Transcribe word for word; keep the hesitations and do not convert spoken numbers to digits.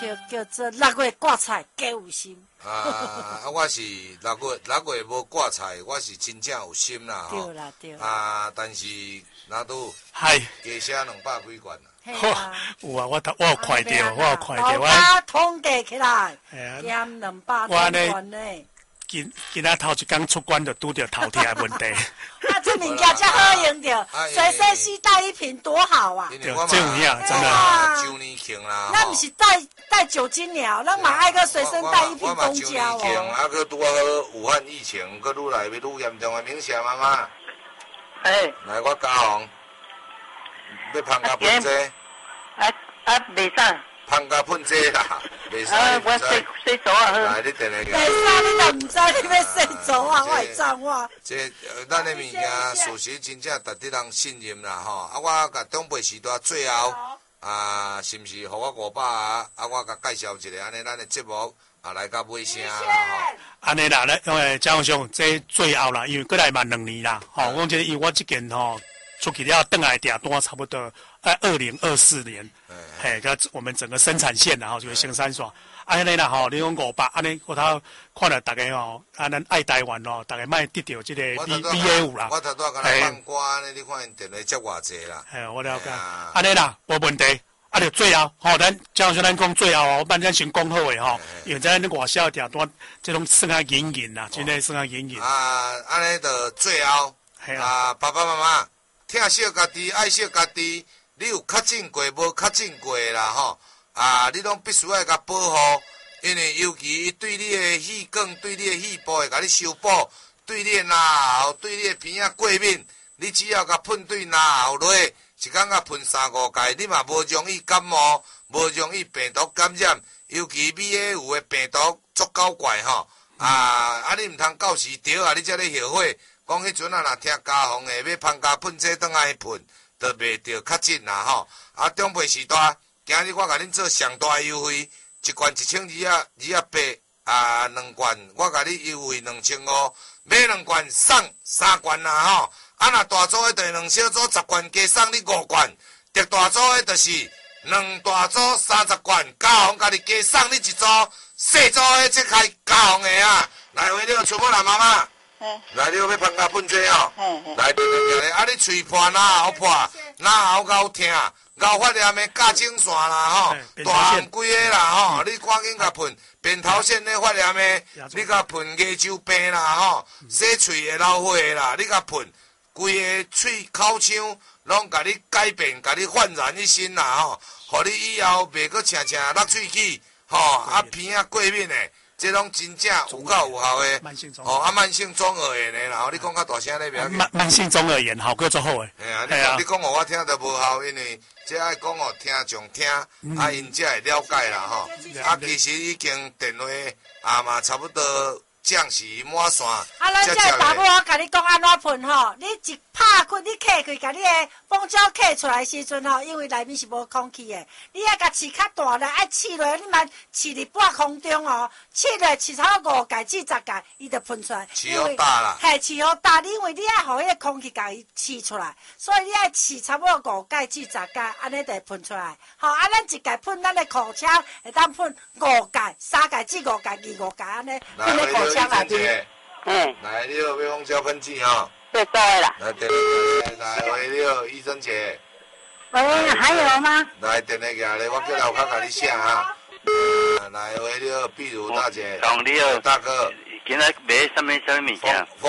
叫叫做六月挂菜加有心。 啊啊！我是六月六月无挂菜，我是真正有心啦吼。 对啦对啦。 啊，但是哪都嗨， 加写两百几罐啦。 有啊，我我有快掉，我有快掉， 我把统计起来， 减两百多罐呢。 今今仔头一天出关就拄着头天的问题。 啊，这物件才好用着，随身携带一瓶多好啊！ 对，这有影真的。周年庆啦， 咱不是带带酒精了，咱嘛爱个随身带一瓶公胶哦。 周年庆啊，佮拄好武汉疫情，佮愈来越愈严重的明显妈妈。 哎， 来，我嘉宏，要芳甲喷剂。 啊啊，袂使。 芳甲喷剂啦，袂使。 啊，我洗洗手啊。 来，你等下个。 袂使，你都唔知你要洗手啊，我会脏话。 这咱的物件，事实真正值得人信任啦吼。啊，我甲长辈时代最后啊，是毋是？互我五百啊？啊，我甲介绍一下，安尼咱的节目啊，来到尾声啦吼。 安尼啦，咧因为江兄，这最后啦，因为过来嘛两年啦，吼，我觉得因为我这件吼。出去了，邓来订单差不多在二零二四年，嘿，个我们整个生产线然后就是新三爽，安尼啦吼，你讲五百，安尼我头看了大家吼，啊，咱爱台湾咯，大家卖得到这个 B B A 五啦， 我头拄甲咱放歌呢，你看因电话接偌济啦， 嘿，我了解，安尼啦，无问题，啊，就最后，吼，咱江兄咱讲最后哦，咱咱先讲好诶吼，因为在那外销订单，这种算啊隐隐啦，真诶算啊隐隐。 啊，安尼就最后，啊，爸爸妈妈。疼惜家己，爱惜家己。你有确诊过，无确诊过啦吼。啊，你拢必须要甲保护，因为尤其伊对你的气管、对你的肺部会甲你修补，对你的咽喉、对你的鼻仔过敏，你只要甲喷对咽喉落，一工甲喷三五届，你嘛无容易感冒，无容易病毒感染。尤其 B A 五的病毒足够怪吼。啊，啊你毋通到时得啊，你才咧后悔。讲迄阵啊，若听家访的要芳加喷剂转来喷，就袂着确诊啦吼。啊，长辈时代，今日我甲恁做上大的优惠，一罐一千二啊二啊八啊，两罐我甲你优惠两千五，买两罐送三罐啦吼。啊，若大组的就是两小组十罐加送你五罐，特大组的就是两大组三十罐，家访家己加送你一组，细组的即开家访的啊。来回了，出门啦，妈妈。来，你要芳加喷剂哦。来，对对对，啊，你嘴破哪喉破，哪喉咬痛，咬发炎的甲精线啦吼，大项规个啦吼，你赶紧甲喷。扁桃腺的发炎的，你甲喷牙周病啦吼，洗喙的老花啦，你甲喷，规个喙口腔拢甲你改变，甲你焕然一新啦吼，互你以后袂阁青青落喙齿，吼啊鼻仔过敏的。这拢真正有够有效的，哦，啊，慢性中耳炎的，然后你讲较大声咧，袂要紧。 慢慢性中耳炎好过做好诶。 嘿啊，你讲你讲互我听都无效，因为这爱讲互听众听，啊，因才会了解啦吼。啊，其实已经电话啊嘛，差不多降时满线。啊， 咱这个爸母我甲你讲安怎喷吼，你一拍开，你开开，甲你的蜂胶开出来时阵吼，因为内面是无空气的，你爱甲饲较大咧，爱饲落，你嘛饲伫半空中哦，饲落饲差不多五届至十届，伊就喷出来。 饲好大啦。 嘿，饲好大，因为你爱互迄个空气甲伊饲出来，所以你爱饲差不多五届至十届，安尼就会喷出来。吼，啊，咱一届喷咱的口腔会当喷五届、三届至五届、二五届安尼喷咧口腔内面。 嗯。 来，你有要蜂胶喷剂吼。 最多的啦。 来，电话来，喂，你好，医生姐。 喂，还有吗？ 来，电话过来，我叫老康甲你写哈。来，喂，你好，壁如大姐。 你好， 大哥。 今仔买什么什么物件？